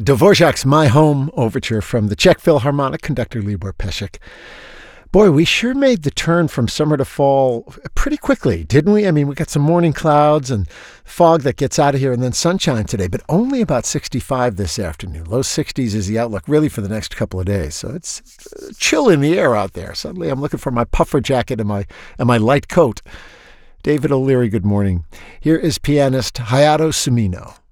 Dvorak's My Home Overture from the Czech Philharmonic conductor Libor Pesek. Boy, we sure made the turn from summer to fall pretty quickly, didn't we? I mean, we got some morning clouds and fog that gets out of here and then sunshine today, but only about 65 this afternoon. Low 60s is the outlook really for the next couple of days. So it's chill in the air out there. Suddenly I'm looking for my puffer jacket and my light coat. David O'Leary, good morning. Here is pianist Hayato Sumino.